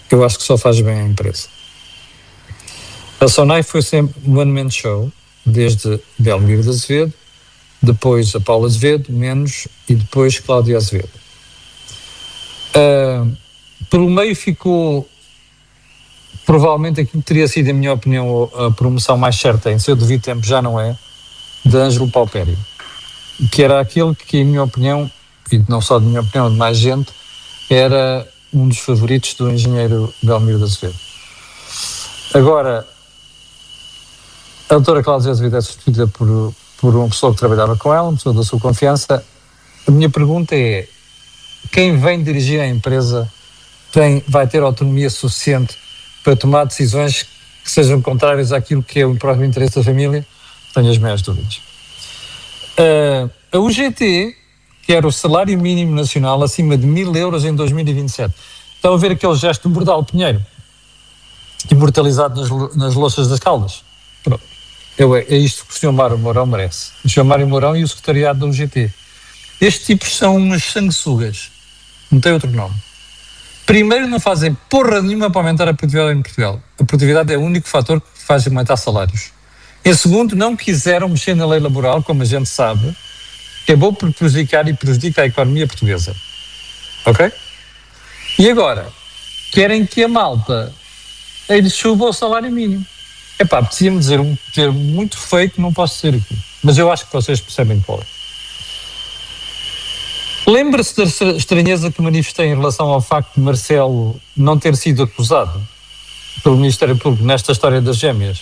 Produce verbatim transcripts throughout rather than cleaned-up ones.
eu acho que só faz bem à empresa. A SONAI foi sempre um one-man show, desde Belmiro de Azevedo, depois a Paula Azevedo, menos, e depois Cláudia Azevedo. Uh, pelo meio ficou, provavelmente aquilo que teria sido, em minha opinião, a promoção mais certa, em seu devido tempo já não é, de Ângelo Paupério, que era aquele que, em minha opinião, e não só de minha opinião, de mais gente, era um dos favoritos do engenheiro Belmiro de Azevedo. Agora, a doutora Cláudia Azevedo é substituída por, por uma pessoa que trabalhava com ela, uma pessoa da sua confiança. A minha pergunta é, quem vem dirigir a empresa tem, vai ter autonomia suficiente para tomar decisões que sejam contrárias àquilo que é o próprio interesse da família? Tenho as minhas dúvidas. Uh, a U G T, que era o salário mínimo nacional, acima de mil euros em dois mil e vinte e sete. Estão a ver aquele gesto de Bordal Pinheiro, imortalizado nas, nas louças das Caldas? Pronto. Eu, é, é isto que o senhor Mário Mourão merece. O senhor Mário Mourão e o secretariado da U G T. Estes tipos são umas sanguessugas. Não tem outro nome. Primeiro, não fazem porra nenhuma para aumentar a produtividade em Portugal. A produtividade é o único fator que faz aumentar salários. Em segundo, não quiseram mexer na lei laboral, como a gente sabe, que é bom por prejudicar e prejudica a economia portuguesa. Ok? E agora, querem que a malta eles suba o salário mínimo. Epá, apetecia-me dizer um termo muito feio que não posso dizer aqui, mas eu acho que vocês percebem qual é. Lembra-se da estranheza que manifestei em relação ao facto de Marcelo não ter sido acusado pelo Ministério Público nesta história das gêmeas?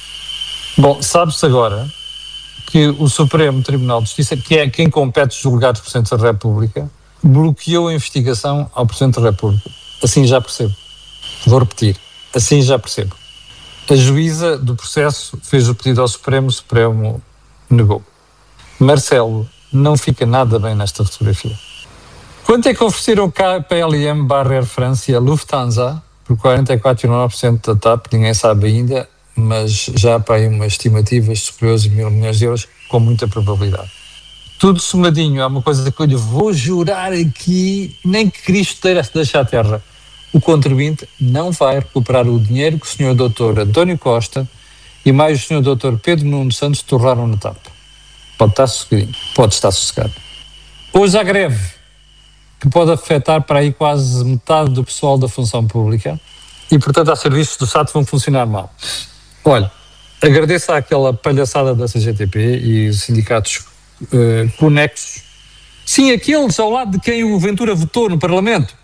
Bom, sabe-se agora que o Supremo Tribunal de Justiça, que é quem compete julgar o Presidente da República, bloqueou a investigação ao Presidente da República. Assim já percebo. Vou repetir. Assim já percebo. A juíza do processo fez o pedido ao Supremo, o Supremo negou. Marcelo não fica nada bem nesta fotografia. Quanto é que ofereceram K P L M barra Air France e a Lufthansa por quarenta e quatro vírgula nove por cento da T A P? Ninguém sabe ainda, mas já há aí umas estimativas superiores a mil milhões de euros, com muita probabilidade. Tudo somadinho, há uma coisa que eu lhe vou jurar aqui, nem que Cristo deixe a terra. O contribuinte não vai recuperar o dinheiro que o senhor doutor António Costa e mais o senhor doutor Pedro Nuno Santos torraram na T A P. Pode estar sossegadinho, pode estar sossegado. Hoje há greve, que pode afetar para aí quase metade do pessoal da função pública e, portanto, há serviços do Estado que vão funcionar mal. Olha, agradeço àquela palhaçada da C G T P e os sindicatos uh, conexos. Sim, aqueles ao lado de quem o Ventura votou no Parlamento.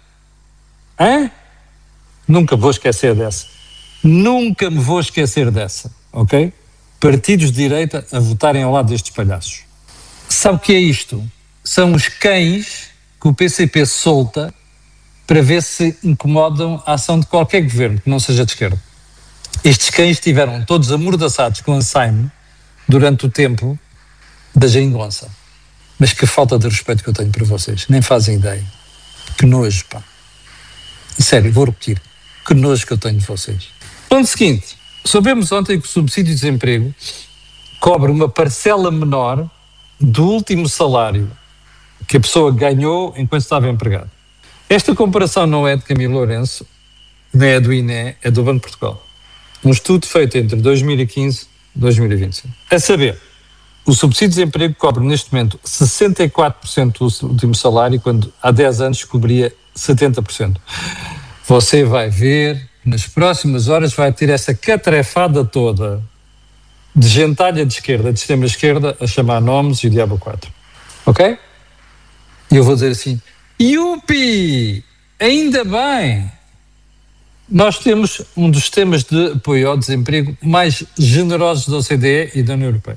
Hã? Nunca vou esquecer dessa. Nunca me vou esquecer dessa, ok? Partidos de direita a votarem ao lado destes palhaços. Sabe o que é isto? São os cães que o P C P solta para ver se incomodam a ação de qualquer governo que não seja de esquerda. Estes cães estiveram todos amordaçados com Alzheimer durante o tempo da geringonça. Mas que falta de respeito que eu tenho para vocês. Nem fazem ideia. Que nojo, pá. Sério, vou repetir. Que nojo que eu tenho de vocês. Ponto seguinte. Soubemos ontem que o subsídio de desemprego cobra uma parcela menor do último salário que a pessoa ganhou enquanto estava empregado. Esta comparação não é de Camilo Lourenço, nem é do I N E, é do Banco de Portugal. Um estudo feito entre dois mil e quinze e dois mil e vinte e cinco. A saber, o subsídio de desemprego cobre neste momento sessenta e quatro por cento do último salário, quando há dez anos cobria setenta por cento. Você vai ver, nas próximas horas vai ter essa catrefada toda de gentalha de esquerda, de extrema esquerda, a chamar nomes e o diabo quatro. Ok? E eu vou dizer assim, Yupi! Ainda bem! Nós temos um dos sistemas de apoio ao desemprego mais generosos da O C D E e da União Europeia.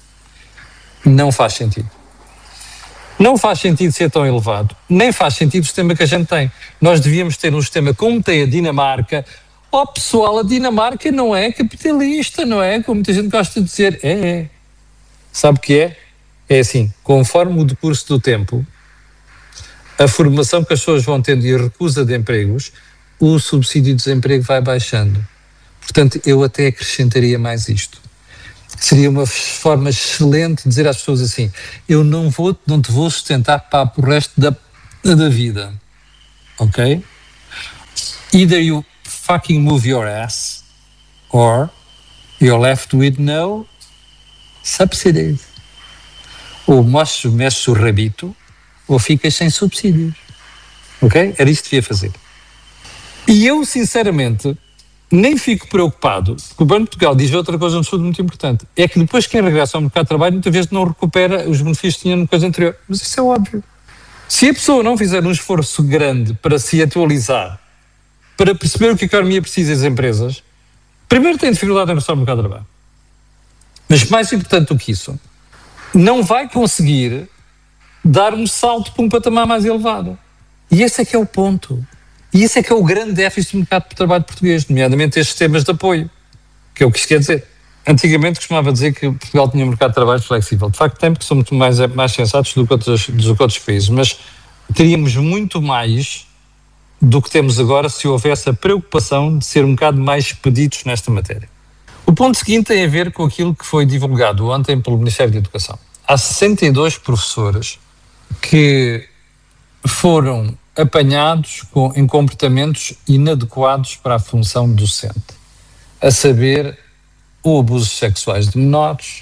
Não faz sentido. Não faz sentido ser tão elevado. Nem faz sentido o sistema que a gente tem. Nós devíamos ter um sistema como tem a Dinamarca. Oh, pessoal, a Dinamarca não é capitalista, não é? Como muita gente gosta de dizer. É, é. Sabe o que é? É assim, conforme o decurso do tempo, a formação que as pessoas vão tendo e a recusa de empregos, o subsídio de desemprego vai baixando. Portanto, eu até acrescentaria mais isto. Seria uma forma excelente de dizer às pessoas assim, eu não, vou, não te vou sustentar para o resto da, da vida. Ok? Either you fucking move your ass or you're left with no subsidies. Ou mostres, mexes o rabito ou ficas sem subsídios. Ok? Era isso que devia fazer. E eu, sinceramente, nem fico preocupado, porque o Banco de Portugal diz outra coisa no estudo muito importante, é que depois quem regressa ao mercado de trabalho muitas vezes não recupera os benefícios que tinha no coisa anterior. Mas isso é óbvio. Se a pessoa não fizer um esforço grande para se atualizar, para perceber o que a economia precisa das empresas, primeiro tem dificuldade em regressar ao mercado de trabalho. Mas mais importante do que isso, não vai conseguir dar um salto para um patamar mais elevado. E esse é que é o ponto. E esse é que é o grande déficit do mercado de trabalho português, nomeadamente estes sistemas de apoio, que é o que isto quer dizer. Antigamente costumava dizer que Portugal tinha um mercado de trabalho flexível. De facto tem, porque são muito mais, mais sensatos do que, outros, do que outros países, mas teríamos muito mais do que temos agora se houvesse a preocupação de ser um bocado mais expeditos nesta matéria. O ponto seguinte tem a ver com aquilo que foi divulgado ontem pelo Ministério da Educação. Há sessenta e dois professores que foram apanhados com, em comportamentos inadequados para a função docente, a saber, ou abusos sexuais de menores,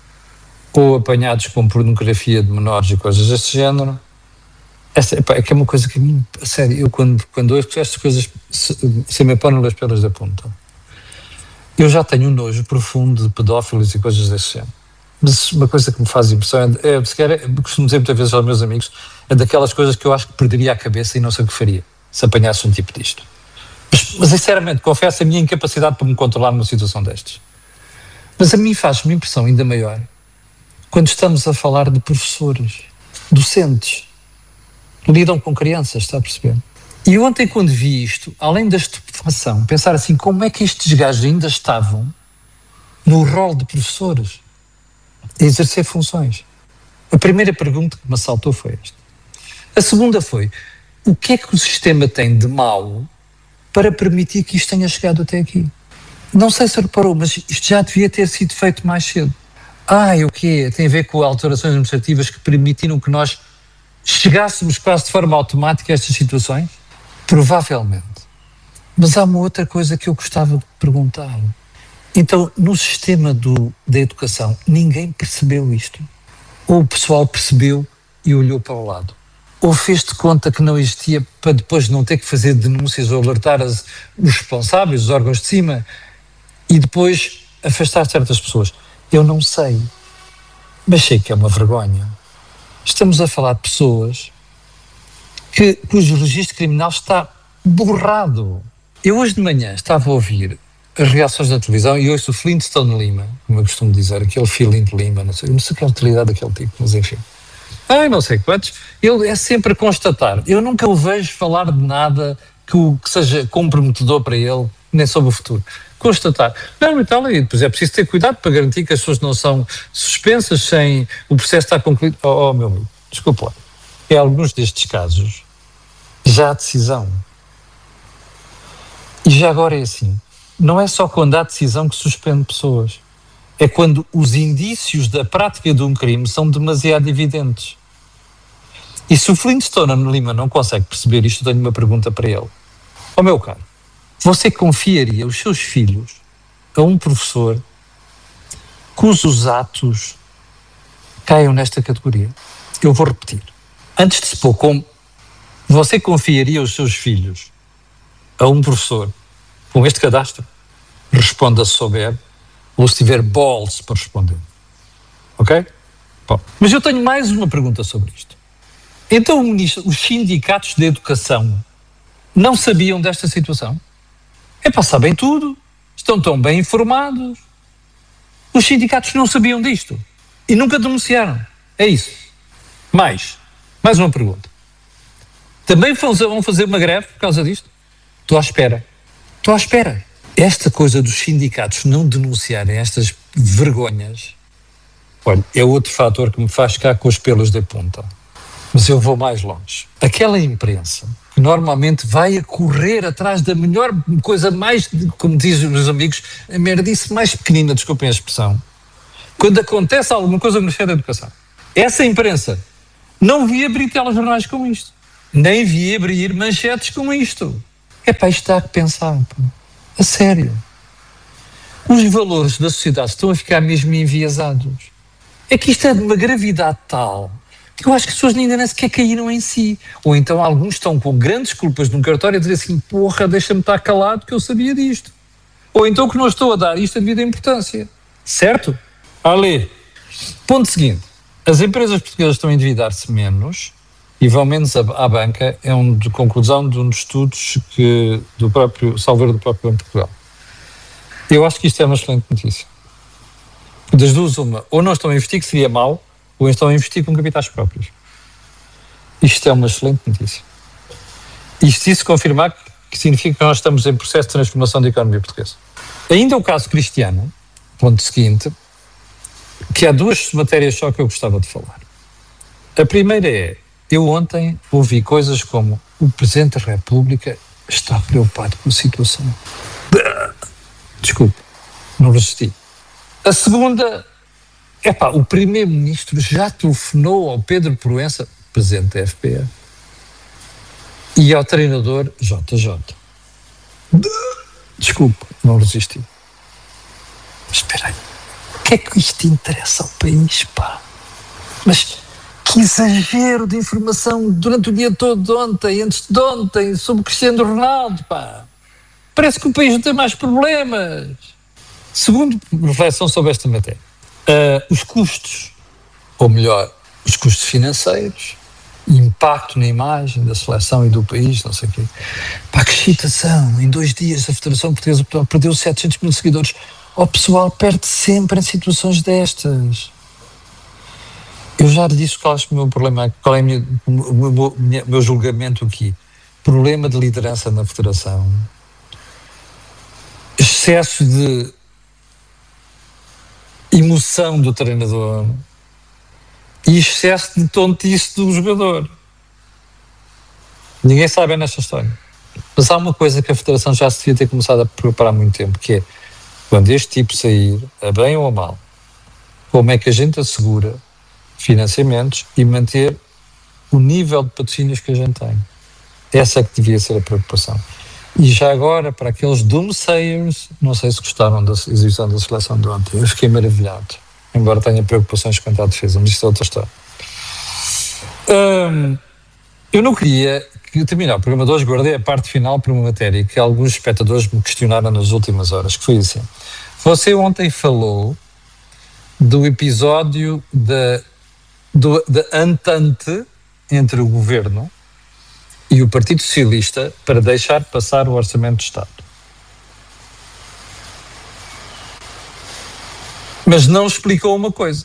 ou apanhados com pornografia de menores e coisas desse género. Esta, epá, é que é uma coisa que a mim, a sério, eu quando, quando ouço estas coisas se, se me apanham as pelas da ponta. Eu já tenho um nojo profundo de pedófilos e coisas desse género. Mas uma coisa que me faz impressão é, é sequer, é, costumo dizer muitas vezes aos meus amigos, é daquelas coisas que eu acho que perderia a cabeça e não sei o que faria, se apanhasse um tipo disto. Mas, mas sinceramente, confesso a minha incapacidade para me controlar numa situação destas. Mas a mim faz-me impressão ainda maior quando estamos a falar de professores, docentes, que lidam com crianças, está a perceber? E ontem quando vi isto, além da estupefação, pensar assim, como é que estes gajos ainda estavam no rol de professores a exercer funções? A primeira pergunta que me assaltou foi esta. A segunda foi, o que é que o sistema tem de mau para permitir que isto tenha chegado até aqui? Não sei se reparou, mas isto já devia ter sido feito mais cedo. Ah, e o quê? Tem a ver com alterações administrativas que permitiram que nós chegássemos quase de forma automática a estas situações? Provavelmente. Mas há uma outra coisa que eu gostava de perguntar. Então, no sistema do, da educação, ninguém percebeu isto? Ou o pessoal percebeu e olhou para o lado? Ou fez de conta que não existia para depois não ter que fazer denúncias ou alertar as, os responsáveis, os órgãos de cima, e depois afastar certas pessoas? Eu não sei. Mas sei que é uma vergonha. Estamos a falar de pessoas que, cujo registro criminal está borrado. Eu hoje de manhã estava a ouvir as reações na televisão e ouço o Flintstone Lima, como eu costumo dizer, aquele feeling de Lima, não sei, não sei que é a utilidade daquele tipo, mas enfim. Ai, não sei quantos, ele é sempre a constatar. Eu nunca o vejo falar de nada que, o, que seja comprometedor para ele, nem sobre o futuro. Constatar. Não, e tal, e depois é preciso ter cuidado para garantir que as pessoas não são suspensas sem o processo estar concluído. Oh, oh meu amigo, desculpa lá. Em alguns destes casos, já há decisão. E já agora é assim. Não é só quando há decisão que suspende pessoas. É quando os indícios da prática de um crime são demasiado evidentes. E se o Flintstone Lima não consegue perceber isto, eu tenho uma pergunta para ele. Ó meu caro, você confiaria os seus filhos a um professor cujos atos caiam nesta categoria? Eu vou repetir. Antes de se pôr como, você confiaria os seus filhos a um professor com este cadastro? Responda se souber, ou se tiver balls para responder. Ok? Bom, mas eu tenho mais uma pergunta sobre isto. Então os sindicatos de educação não sabiam desta situação? É para sabem tudo, estão tão bem informados. Os sindicatos não sabiam disto e nunca denunciaram. É isso. Mais, mais uma pergunta. Também vão fazer uma greve por causa disto? Estou à espera. Estou à espera. Esta coisa dos sindicatos não denunciarem estas vergonhas, olha, é outro fator que me faz ficar com os pelos da ponta. Mas eu vou mais longe. Aquela imprensa que normalmente vai a correr atrás da melhor coisa mais, como dizem os meus amigos, a merdice mais pequenina, desculpem a expressão, quando acontece alguma coisa no Ministério da Educação. Essa imprensa não via abrir telejornais com isto, nem via abrir manchetes com isto. Epá, isto dá a pensar, pá. A sério. Os valores da sociedade estão a ficar mesmo enviesados. É que isto é de uma gravidade tal que eu acho que as pessoas ainda nem sequer caíram em si. Ou então alguns estão com grandes culpas num cartório a dizer assim, porra, deixa-me estar calado que eu sabia disto. Ou então que não estou a dar isto a devida importância. Certo? Ali. Ponto seguinte. As empresas portuguesas estão a endividar-se menos e vão menos à, à banca. É uma de conclusão de um dos estudos que, do próprio, salveiro do próprio Banco de Portugal. Eu acho que isto é uma excelente notícia. Das duas, uma. Ou não estão a investir, que seria mau, ou estão a investir com capitais próprios. Isto é uma excelente notícia. E se isso confirmar, que significa que nós estamos em processo de transformação da economia portuguesa. Ainda o caso Cristiano, ponto seguinte, que há duas matérias só que eu gostava de falar. A primeira é, eu ontem ouvi coisas como o Presidente da República está preocupado com a situação. Desculpe, não resisti. A segunda, é pá, o Primeiro-Ministro já telefonou ao Pedro Proença, Presidente da F P E, e ao treinador J J. Desculpe, não resisti. Mas espera aí, o que é que isto interessa ao país, pá? Mas que exagero de informação durante o dia todo de ontem, antes de ontem, sobre o Cristiano Ronaldo, pá. Parece que o país não tem mais problemas. Segundo reflexão sobre esta matéria, uh, os custos, ou melhor, os custos financeiros, impacto na imagem da seleção e do país, não sei o quê. Pá, que excitação! Em dois dias a Federação Portuguesa perdeu setecentos mil seguidores. O pessoal perde sempre em situações destas. Eu já lhe disse qual é o meu problema, qual é o meu, o meu, meu julgamento aqui. Problema de liderança na Federação. Excesso de emoção do treinador e excesso de tontice do jogador. Ninguém sabe nesta história. Mas há uma coisa que a Federação já se devia ter começado a preparar há muito tempo, que é, quando este tipo sair, a bem ou a mal, como é que a gente assegura financiamentos e manter o nível de patrocínios que a gente tem. Essa é que devia ser a preocupação. E já agora, para aqueles doomsayers, não sei se gostaram da exibição da seleção de ontem, eu fiquei maravilhado, embora tenha preocupações quanto à defesa, mas isso é outra história. Hum, eu não queria que terminar o programa de hoje, guardei a parte final para uma matéria que alguns espectadores me questionaram nas últimas horas, que foi assim. Você ontem falou do episódio da, do, da entente entre o governo e o Partido Socialista para deixar passar o Orçamento de Estado. Mas não explicou uma coisa.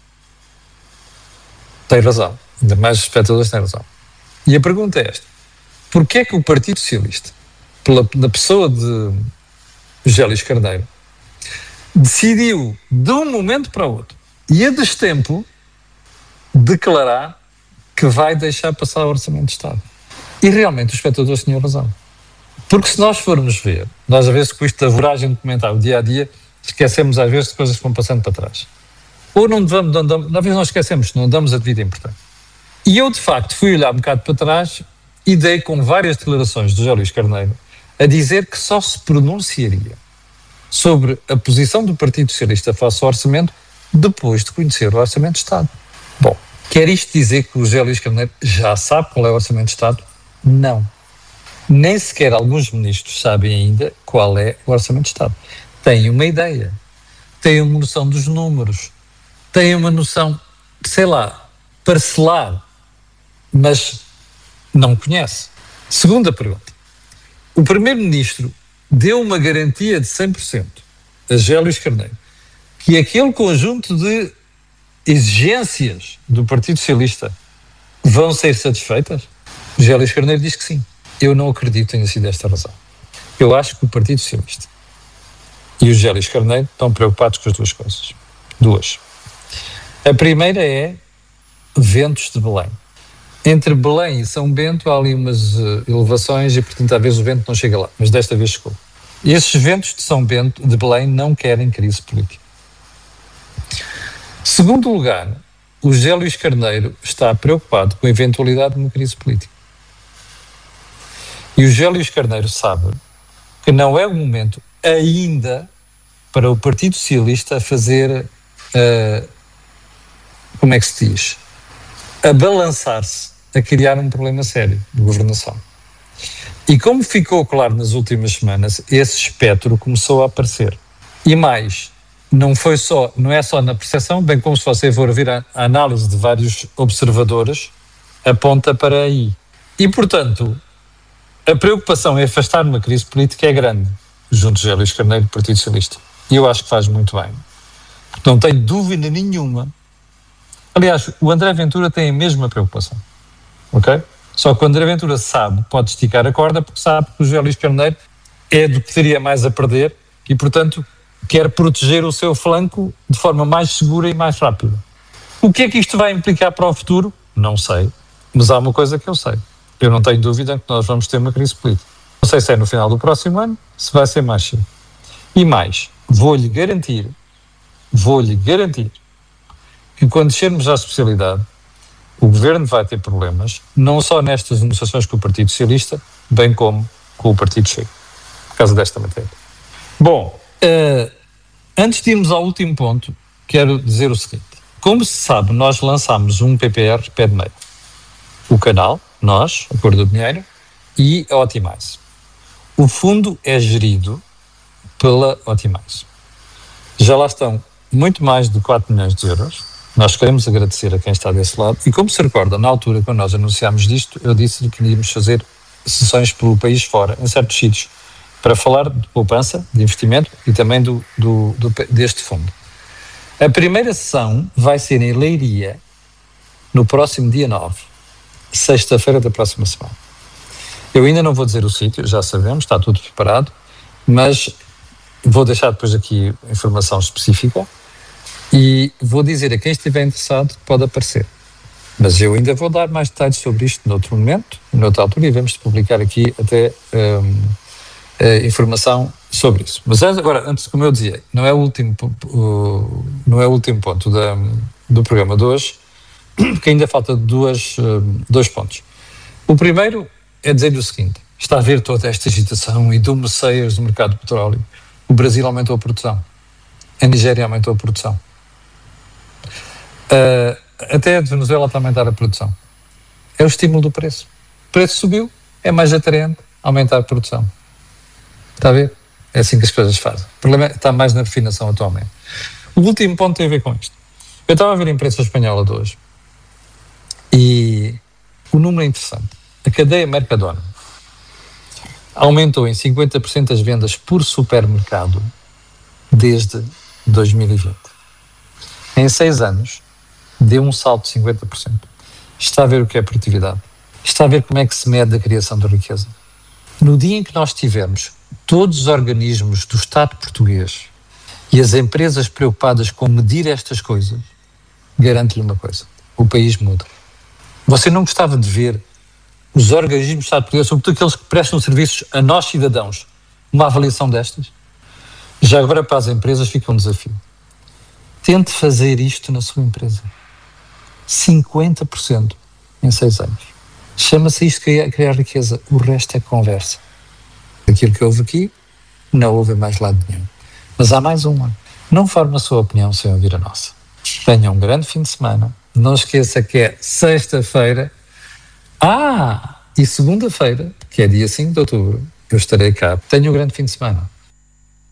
Tem razão. Ainda mais os espectadores têm razão. E a pergunta é esta. Porquê é que o Partido Socialista, pela, na pessoa de José Luís Carneiro, decidiu, de um momento para o outro, e a destempo, declarar que vai deixar passar o Orçamento de Estado? E realmente os espectadores tinham razão. Porque se nós formos ver, nós às vezes com isto da voragem de comentar o dia a dia, esquecemos às vezes de coisas que vão passando para trás. Ou não devemos, não damos, às vezes nós esquecemos, não damos a devida importância. E eu de facto fui olhar um bocado para trás e dei com várias declarações do José Luís Carneiro a dizer que só se pronunciaria sobre a posição do Partido Socialista face ao orçamento depois de conhecer o Orçamento de Estado. Bom, quer isto dizer que o José Luís Carneiro já sabe qual é o Orçamento de Estado? Não. Nem sequer alguns ministros sabem ainda qual é o Orçamento de Estado. Têm uma ideia, têm uma noção dos números, têm uma noção, sei lá, parcelar, mas não conhece. Segunda pergunta. O Primeiro-Ministro deu uma garantia de cem por cento a José Luís Carneiro que aquele conjunto de exigências do Partido Socialista vão ser satisfeitas? José Luís Carneiro diz que sim. Eu não acredito que tenha sido esta a razão. Eu acho que o Partido Socialista e o José Luís Carneiro estão preocupados com as duas coisas. Duas. A primeira é ventos de Belém. Entre Belém e São Bento há ali umas uh, elevações e, portanto, às vezes o vento não chega lá. Mas desta vez chegou. E esses ventos de São Bento, de Belém, não querem crise política. Segundo lugar, o José Luís Carneiro está preocupado com a eventualidade de uma crise política. E o José Luís Carneiro sabe que não é o momento ainda para o Partido Socialista fazer, uh, como é que se diz, a balançar-se, a criar um problema sério de governação. E como ficou claro nas últimas semanas, esse espectro começou a aparecer. E mais, não foi só, não é só na percepção, bem como se você for ver a, a análise de vários observadores, aponta para aí. E, portanto, a preocupação em afastar uma crise política é grande, junto de José Luís Carneiro do Partido Socialista. E eu acho que faz muito bem. Não tenho dúvida nenhuma. Aliás, o André Ventura tem a mesma preocupação. Ok? Só que o André Ventura sabe, pode esticar a corda, porque sabe que o José Luís Carneiro é do que teria mais a perder e, portanto, quer proteger o seu flanco de forma mais segura e mais rápida. O que é que isto vai implicar para o futuro? Não sei. Mas há uma coisa que eu sei. Eu não tenho dúvida que nós vamos ter uma crise política. Não sei se é no final do próximo ano, se vai ser mais cedo. E mais, vou-lhe garantir, vou-lhe garantir que quando chegarmos à especialidade, o Governo vai ter problemas, não só nestas negociações com o Partido Socialista, bem como com o Partido Chega, por causa desta matéria. Bom, uh, antes de irmos ao último ponto, quero dizer o seguinte. Como se sabe, nós lançámos um P P R pé de meio. O canal, nós, a Cor do Dinheiro, e a Otimize. O fundo é gerido pela Otimize. Já lá estão muito mais de quatro milhões de euros. Nós queremos agradecer a quem está desse lado. E como se recorda, na altura, quando nós anunciámos disto, eu disse que iríamos fazer sessões pelo país fora, em certos sítios, para falar de poupança, de investimento e também do, do, do, deste fundo. A primeira sessão vai ser em Leiria, no próximo dia nove, sexta-feira da próxima semana. Eu ainda não vou dizer o sítio, já sabemos, está tudo preparado, mas vou deixar depois aqui informação específica e vou dizer a quem estiver interessado que pode aparecer. Mas eu ainda vou dar mais detalhes sobre isto noutro momento, noutra altura, e vamos publicar aqui até um, a informação sobre isso. Mas agora, antes, como eu dizia, não é o último, uh, não é o último ponto da, do programa de hoje, porque ainda falta duas, uh, dois pontos. O primeiro é dizer o seguinte: está a ver toda esta agitação e domeceias do mercado de petróleo. O Brasil aumentou a produção. A Nigéria aumentou a produção. Uh, até a Venezuela está a aumentar a produção. É o estímulo do preço. O preço subiu, é mais atraente aumentar a produção. Está a ver? É assim que as coisas fazem. O problema está mais na refinação atualmente. O último ponto tem a ver com isto. Eu estava a ver a imprensa espanhola de hoje e o número é interessante. A cadeia Mercadona aumentou em cinquenta por cento as vendas por supermercado desde dois mil e vinte. Em seis anos, deu um salto de cinquenta por cento. Está a ver o que é produtividade. Está a ver como é que se mede a criação de riqueza. No dia em que nós tivermos todos os organismos do Estado português e as empresas preocupadas com medir estas coisas, garanto-lhe uma coisa: o país muda. Você não gostava de ver os organismos do Estado português, sobretudo aqueles que prestam serviços a nós cidadãos, uma avaliação destas? Já agora, para as empresas fica um desafio. Tente fazer isto na sua empresa. cinquenta por cento em seis anos. Chama-se isto criar, criar riqueza. O resto é conversa. Aquilo que houve aqui, não houve mais lado nenhum. Mas há mais um ano. Não forme a sua opinião sem ouvir a nossa. Tenha um grande fim de semana. Não esqueça que é sexta-feira. Ah! E segunda-feira, que é dia cinco de outubro, eu estarei cá. Tenha um grande fim de semana.